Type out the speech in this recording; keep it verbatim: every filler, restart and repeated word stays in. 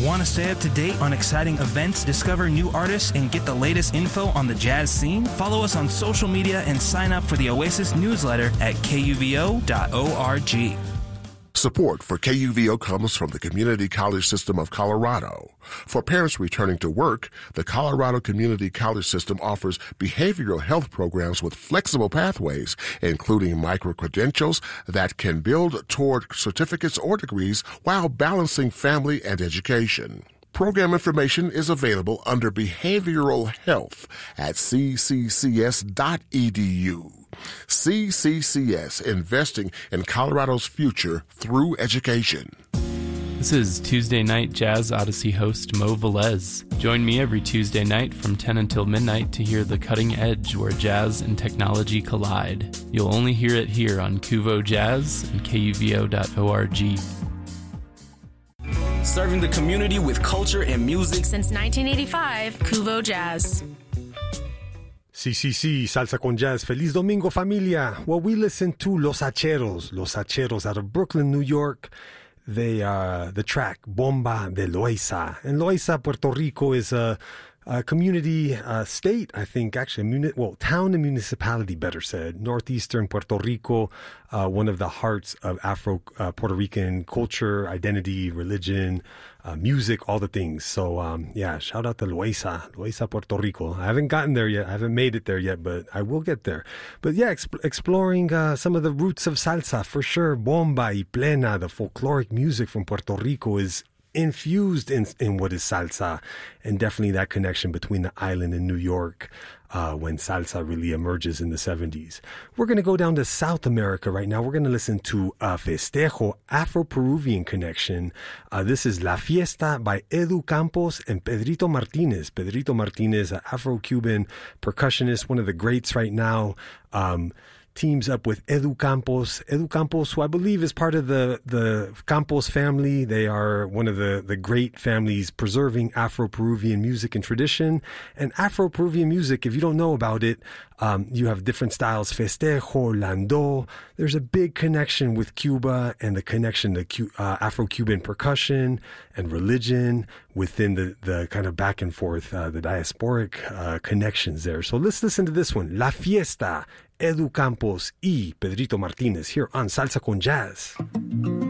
Want to stay up to date on exciting events, discover new artists, and get the latest info on the jazz scene? Follow us on social media and sign up for the Oasis newsletter at K U V O dot org. Support for K U V O comes from the Community College System of Colorado. For parents returning to work, the Colorado Community College System offers behavioral health programs with flexible pathways, including micro-credentials that can build toward certificates or degrees while balancing family and education. Program information is available under Behavioral Health at c c c s dot e d u. C C C S, investing in Colorado's future through education. This is Tuesday Night Jazz Odyssey host Mo Velez. Join me every Tuesday night from ten until midnight to hear the cutting edge where jazz and technology collide. You'll only hear it here on Kuvo Jazz and K U V O dot org. Serving the community with culture and music since nineteen eighty-five, Kuvo Jazz. Sí, sí, sí, Salsa con Jazz. Feliz Domingo, familia. Well, we listen to Los Hacheros, Los Hacheros out of Brooklyn, New York. They, uh, the track Bomba de Loaiza. And Loaiza, Puerto Rico is a, a community, uh, state, I think, actually, muni- well, town and municipality, better said. Northeastern Puerto Rico, uh, one of the hearts of Afro, uh, Puerto Rican culture, identity, religion, Uh, music, all the things. So, um, yeah, shout out to Loaiza, Loaiza, Puerto Rico. I haven't gotten there yet. I haven't made it there yet, but I will get there. But yeah, exp- exploring uh, some of the roots of salsa, for sure. Bomba y plena, the folkloric music from Puerto Rico, is infused in, in what is salsa, and definitely that connection between the island and New York uh, when salsa really emerges in the seventies. We're going to go down to South America right now. We're going to listen to uh, Festejo, Afro-Peruvian connection. Uh, this is La Fiesta by Edu Campos and Pedrito Martinez. Pedrito Martinez, an Afro-Cuban percussionist, one of the greats right now. Um, teams up with Edu Campos. Edu Campos, who I believe is part of the, the Campos family. They are one of the, the great families preserving Afro-Peruvian music and tradition. And Afro-Peruvian music, if you don't know about it, um, you have different styles, festejo, landó. There's a big connection with Cuba and the connection to Cu- uh, Afro-Cuban percussion and religion within the, the kind of back and forth, uh, the diasporic uh, connections there. So let's listen to this one, La Fiesta, Edu Campos y Pedrito Martinez here on Salsa con Jazz.